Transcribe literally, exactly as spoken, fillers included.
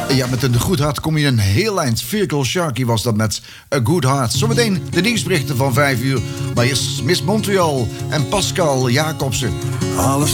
Ja, met een goed hart kom je een heel eind. Vehicle Sharky was dat met A Good Heart. Zometeen de nieuwsberichten van vijf uur. Maar eerst Miss Montreal en Pascal Jacobsen. Alles